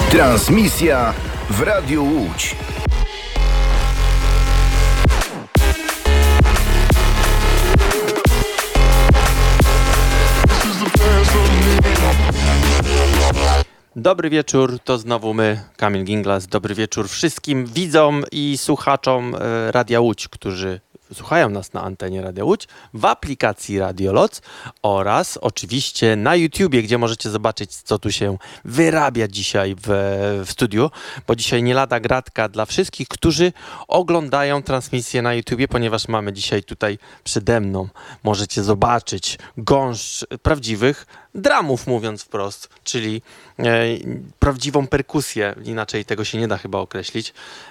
Transmisja w Radiu Łódź. Dobry wieczór, to znowu my, Kamil Ginglas. Dobry wieczór wszystkim widzom i słuchaczom Radia Łódź, którzy słuchają nas na antenie Radia Łódź, w aplikacji Radio Loc oraz oczywiście na YouTubie, gdzie możecie zobaczyć, co tu się wyrabia dzisiaj w studiu, bo dzisiaj nie lada gratka dla wszystkich, którzy oglądają transmisję na YouTubie, ponieważ mamy dzisiaj tutaj przede mną, możecie zobaczyć gąszcz prawdziwych dramów, mówiąc wprost, czyli prawdziwą perkusję, inaczej tego się nie da chyba określić,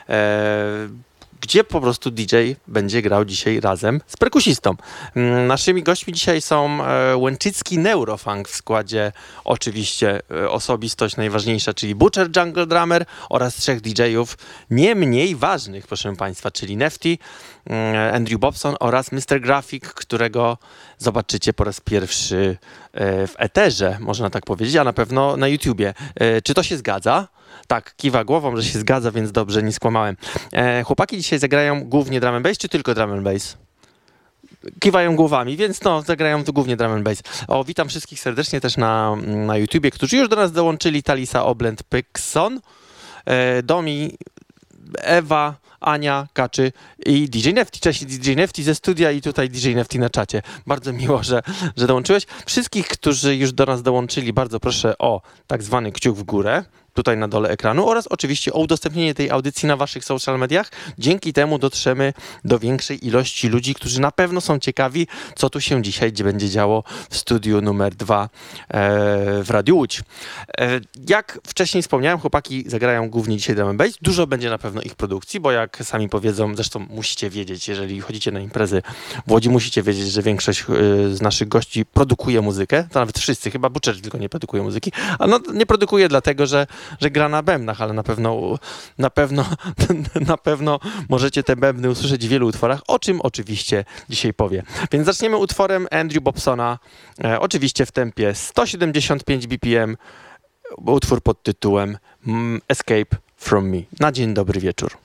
gdzie po prostu DJ będzie grał dzisiaj razem z perkusistą. Naszymi gośćmi dzisiaj są Łęczycki Neurofunk w składzie oczywiście osobistość najważniejsza, czyli Butcher Jungle Drummer oraz trzech DJ-ów nie mniej ważnych, proszę Państwa, czyli Nefty, Andrew Bobson oraz Mr. Graphic, którego zobaczycie po raz pierwszy w eterze, można tak powiedzieć, a na pewno na YouTubie. Czy to się zgadza? Tak, kiwa głową, że się zgadza, więc dobrze, nie skłamałem. Chłopaki dzisiaj zagrają głównie drum and bass, czy tylko drum and bass? Kiwają głowami, więc no, zagrają tu głównie drum and bass. Witam wszystkich serdecznie też na YouTubie, którzy już do nas dołączyli. Talisa Oblend Pykson, Domi, Ewa, Ania, Kaczy i DJ Nefty. Cześć, DJ Nefty ze studia i tutaj DJ Nefty na czacie. Bardzo miło, że dołączyłeś. Wszystkich, którzy już do nas dołączyli, bardzo proszę o tak zwany kciuk w górę, tutaj na dole ekranu, oraz oczywiście o udostępnienie tej audycji na waszych social mediach. Dzięki temu dotrzemy do większej ilości ludzi, którzy na pewno są ciekawi, co tu się dzisiaj będzie działo w studiu numer 2 w Radiu Łódź. Jak wcześniej wspomniałem, chłopaki zagrają głównie dzisiaj drum and bass. Dużo będzie na pewno ich produkcji, bo jak sami powiedzą, zresztą musicie wiedzieć, jeżeli chodzicie na imprezy w Łodzi, musicie wiedzieć, że większość z naszych gości produkuje muzykę. To nawet wszyscy, chyba Butcher tylko nie produkuje muzyki. A no, nie produkuje dlatego, że gra na bębnach, ale na pewno możecie te bębny usłyszeć w wielu utworach, o czym oczywiście dzisiaj powie. Więc zaczniemy utworem Andrew Bobsona, oczywiście w tempie 175 BPM, utwór pod tytułem Escape from Me. Na dzień dobry wieczór.